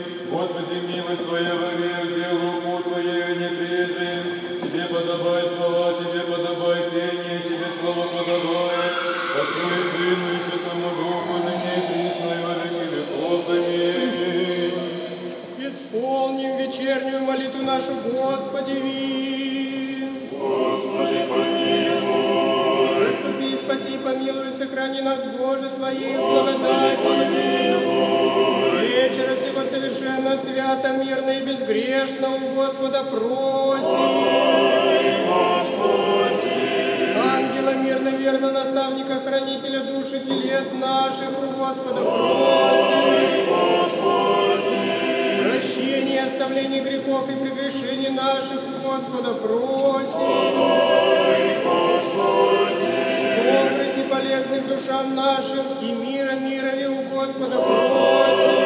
Господи, милость Твоя во веке, руку Твою не прежним. Тебе подобает хвала, Тебе подобает пение, Тебе слава подобает. Отцу и Сыну и Святому Духу, ныне и присно и во веки веков. Аминь. Исполним вечернюю молитву нашу, Господи, ви. Господи, помилуй. Заступи, спаси, помилуй, сохрани нас, Боже, Твоей благодати. Вечера всего совершенно, свято, мирно и безгрешно у Господа просим. Ангела мирно, верно, наставника, хранителя души телес наших у Господа просим. Прощение, оставление грехов и прегрешений наших у Господа просим. Добрых и полезных душам нашим и мира у Господа просим.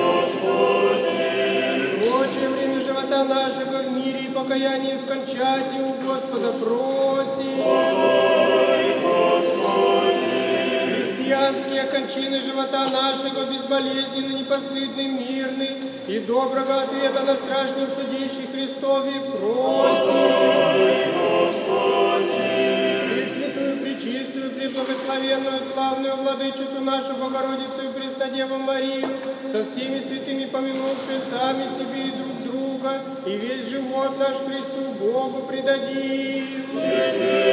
Прочее время живота нашего в мире и покаянии скончать и у Господа просим. Христианские кончины живота нашего безболезненный, непостыдный, мирный и доброго ответа на страшном судейший Христове просим. Пресвятую, пречистую, преблагословенную, славную владычицу нашу Богородицу и Преснодеву Марию, со всеми святыми помянувшие сами себе и друг друга, и весь живот наш Христу Богу предадим.